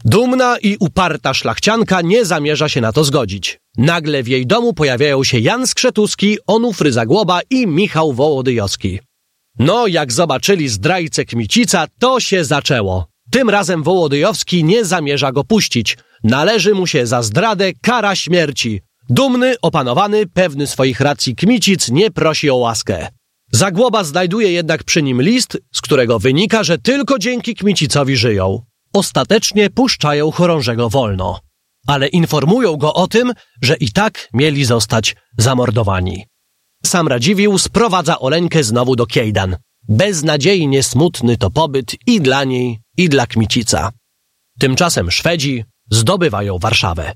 Dumna i uparta szlachcianka nie zamierza się na to zgodzić. Nagle w jej domu pojawiają się Jan Skrzetuski, Onufry Zagłoba i Michał Wołodyjowski. No, jak zobaczyli zdrajcę Kmicica, to się zaczęło. Tym razem Wołodyjowski nie zamierza go puścić. Należy mu się za zdradę kara śmierci. Dumny, opanowany, pewny swoich racji Kmicic nie prosi o łaskę. Zagłoba znajduje jednak przy nim list, z którego wynika, że tylko dzięki Kmicicowi żyją. Ostatecznie puszczają chorążego wolno. Ale informują go o tym, że i tak mieli zostać zamordowani. Sam Radziwiłł sprowadza Oleńkę znowu do Kiejdan. Beznadziejnie smutny to pobyt i dla niej, i dla Kmicica. Tymczasem Szwedzi zdobywają Warszawę.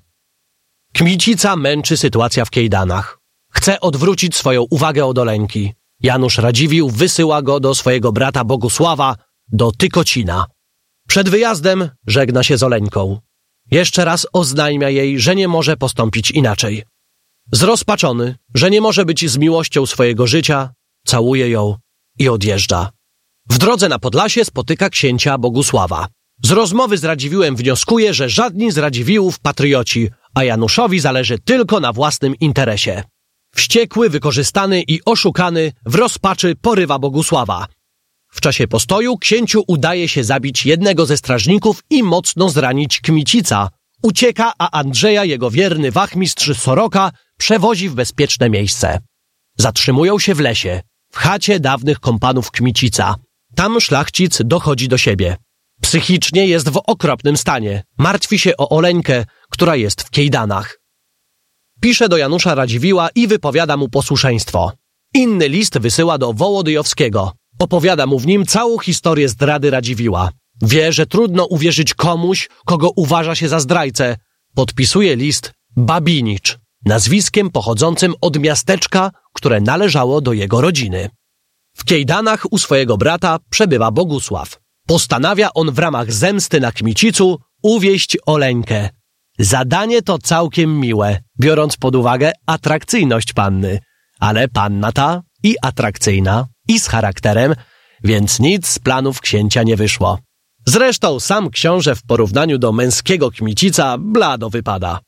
Kmicica męczy sytuacja w Kiejdanach. Chce odwrócić swoją uwagę od Oleńki. Janusz Radziwiłł wysyła go do swojego brata Bogusława, do Tykocina. Przed wyjazdem żegna się z Oleńką. Jeszcze raz oznajmia jej, że nie może postąpić inaczej. Zrozpaczony, że nie może być z miłością swojego życia, całuje ją i odjeżdża. W drodze na Podlasie spotyka księcia Bogusława. Z rozmowy z Radziwiłłem wnioskuje, że żadni z Radziwiłłów patrioci, a Januszowi zależy tylko na własnym interesie. Wściekły, wykorzystany i oszukany w rozpaczy porywa Bogusława. W czasie postoju księciu udaje się zabić jednego ze strażników i mocno zranić Kmicica. Ucieka, a Andrzeja, jego wierny wachmistrz Soroka, przewozi w bezpieczne miejsce. Zatrzymują się w lesie, w chacie dawnych kompanów Kmicica. Tam szlachcic dochodzi do siebie. Psychicznie jest w okropnym stanie. Martwi się o Oleńkę, która jest w Kiejdanach. Pisze do Janusza Radziwiłła i wypowiada mu posłuszeństwo. Inny list wysyła do Wołodyjowskiego. Opowiada mu w nim całą historię zdrady Radziwiłła. Wie, że trudno uwierzyć komuś, kogo uważa się za zdrajcę. Podpisuje list Babinicz, nazwiskiem pochodzącym od miasteczka, które należało do jego rodziny. W Kiejdanach u swojego brata przebywa Bogusław. Postanawia on w ramach zemsty na Kmicicu uwieść Oleńkę. Zadanie to całkiem miłe, biorąc pod uwagę atrakcyjność panny. Ale panna ta i atrakcyjna, i z charakterem, więc nic z planów księcia nie wyszło. Zresztą sam książę w porównaniu do męskiego Kmicica blado wypada.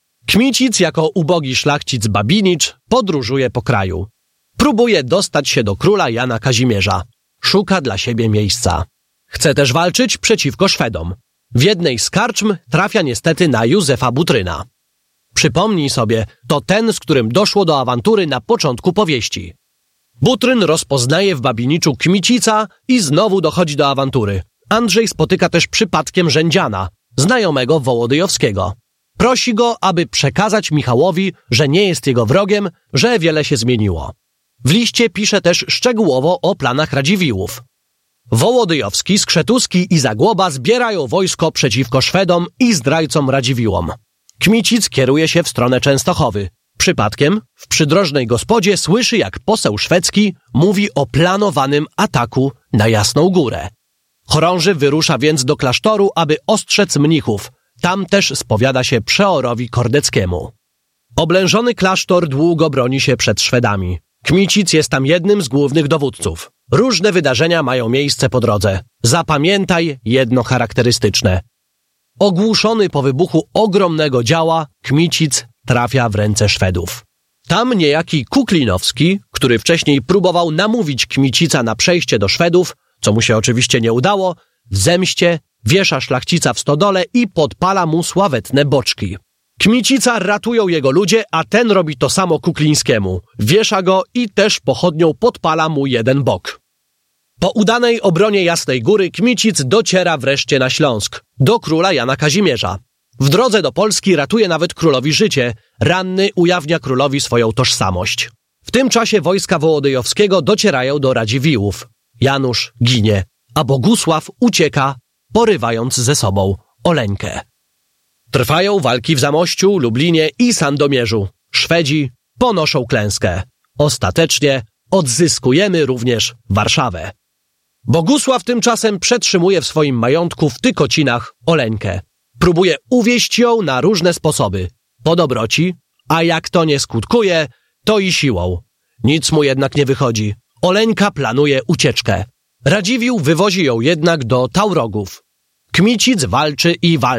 Kmicic jako ubogi szlachcic Babinicz podróżuje po kraju. Próbuje dostać się do króla Jana Kazimierza. Szuka dla siebie miejsca. Chce też walczyć przeciwko Szwedom. W jednej z karczm trafia niestety na Józefa Butryna. Przypomnij sobie, to ten, z którym doszło do awantury na początku powieści. Butryn rozpoznaje w Babiniczu Kmicica i znowu dochodzi do awantury. Andrzej spotyka też przypadkiem Rzędziana, znajomego Wołodyjowskiego. Prosi go, aby przekazać Michałowi, że nie jest jego wrogiem, że wiele się zmieniło. W liście pisze też szczegółowo o planach Radziwiłłów. Wołodyjowski, Skrzetuski i Zagłoba zbierają wojsko przeciwko Szwedom i zdrajcom Radziwiłłom. Kmicic kieruje się w stronę Częstochowy. Przypadkiem w przydrożnej gospodzie słyszy, jak poseł szwedzki mówi o planowanym ataku na Jasną Górę. Chorąży wyrusza więc do klasztoru, aby ostrzec mnichów. Tam też spowiada się przeorowi Kordeckiemu. Oblężony klasztor długo broni się przed Szwedami. Kmicic jest tam jednym z głównych dowódców. Różne wydarzenia mają miejsce po drodze. Zapamiętaj jedno charakterystyczne. Ogłuszony po wybuchu ogromnego działa, Kmicic trafia w ręce Szwedów. Tam niejaki Kuklinowski, który wcześniej próbował namówić Kmicica na przejście do Szwedów, co mu się oczywiście nie udało, w zemście wiesza szlachcica w stodole i podpala mu sławetne boczki. Kmicica ratują jego ludzie, a ten robi to samo Kuklińskiemu. Wiesza go i też pochodnią podpala mu jeden bok. Po udanej obronie Jasnej Góry Kmicic dociera wreszcie na Śląsk, do króla Jana Kazimierza. W drodze do Polski ratuje nawet królowi życie, ranny ujawnia królowi swoją tożsamość. W tym czasie wojska Wołodyjowskiego docierają do Radziwiłłów. Janusz ginie, a Bogusław ucieka, porywając ze sobą Oleńkę. Trwają walki w Zamościu, Lublinie i Sandomierzu. Szwedzi ponoszą klęskę. Ostatecznie odzyskujemy również Warszawę. Bogusław tymczasem przetrzymuje w swoim majątku w Tykocinach Oleńkę. Próbuje uwieść ją na różne sposoby. Po dobroci, a jak to nie skutkuje, to i siłą. Nic mu jednak nie wychodzi. Oleńka planuje ucieczkę. Radziwiłł wywozi ją jednak do Taurogów. Kmicic walczy i walczy.